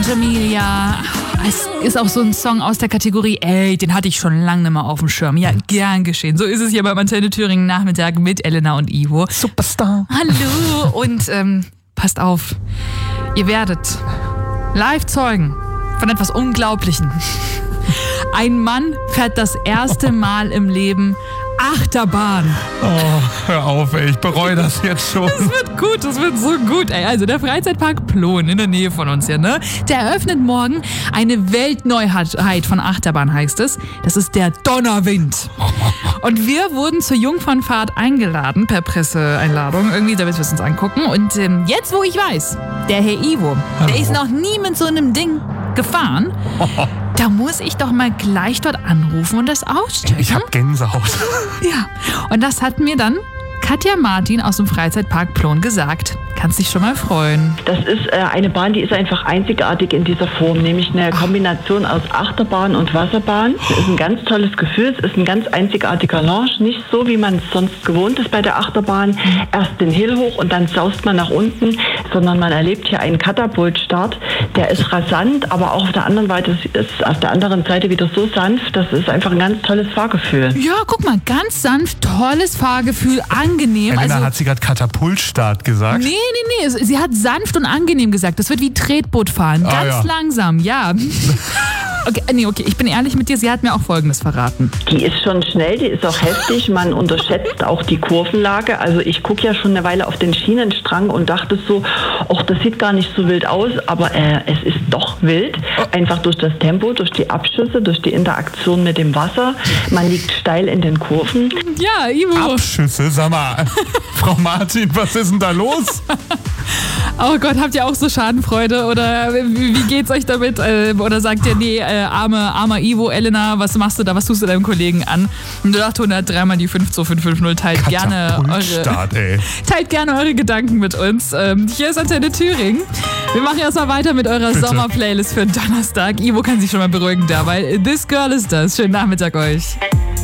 Jamelia. Es ist auch so ein Song aus der Kategorie, den hatte ich schon lange nicht mehr auf dem Schirm. Ja, gern geschehen. So ist es hier beim Antenne Thüringen Nachmittag mit Elena und Ivo. Superstar. Hallo und passt auf, ihr werdet live Zeugen von etwas Unglaublichem. Ein Mann fährt das erste Mal im Leben Achterbahn. Oh, hör auf, ey, ich bereue das jetzt schon. Das wird gut, das wird so gut, ey. Also der Freizeitpark Plon in der Nähe von uns hier, ne? Der eröffnet morgen eine Weltneuheit von Achterbahn, heißt es. Das ist der Donnerwind. Und wir wurden zur Jungfernfahrt eingeladen, per Presseeinladung, irgendwie, damit wir es uns angucken. Und jetzt, wo ich weiß, der Herr Ivo, der ist noch nie mit so einem Ding gefahren. Da muss ich doch mal gleich dort anrufen und das auschecken. Ich hab Gänsehaut. Ja, und das hat mir dann Katja Martin aus dem Freizeitpark Plon gesagt. Kannst dich schon mal freuen. Das ist eine Bahn, die ist einfach einzigartig in dieser Form, nämlich eine Kombination aus Achterbahn und Wasserbahn. Es ist ein ganz tolles Gefühl, es ist ein ganz einzigartiger Launch, nicht so, wie man es sonst gewohnt ist bei der Achterbahn. Erst den Hill hoch und dann saust man nach unten, sondern man erlebt hier einen Katapultstart. Der ist rasant, aber auch auf der anderen Seite wieder so sanft. Das ist einfach ein ganz tolles Fahrgefühl. Ja, guck mal, ganz sanft, tolles Fahrgefühl, angenehm. Elena, hat sie gerade Katapultstart gesagt? Nee. Sie hat sanft und angenehm gesagt. Das wird wie Tretboot fahren. Ganz langsam, ja. Okay, ich bin ehrlich mit dir, sie hat mir auch Folgendes verraten. Die ist schon schnell, die ist auch heftig, man unterschätzt auch die Kurvenlage. Also ich gucke ja schon eine Weile auf den Schienenstrang und dachte so, das sieht gar nicht so wild aus, aber es ist doch wild. Einfach durch das Tempo, durch die Abschüsse, durch die Interaktion mit dem Wasser. Man liegt steil in den Kurven. Ja, Ivo. Abschüsse, sag mal. Frau Martin, was ist denn da los? Oh Gott, habt ihr auch so Schadenfreude oder wie geht's euch damit? Oder sagt ihr, nee, armer Ivo, Elena, was machst du da, was tust du deinem Kollegen an? 0800 mal die 52550 teilt gerne eure Gedanken mit uns. Hier ist Antenne Thüringen. Wir machen erstmal weiter mit eurer Sommerplaylist für Donnerstag. Ivo kann sich schon mal beruhigen da, weil This Girl ist das. Schönen Nachmittag euch.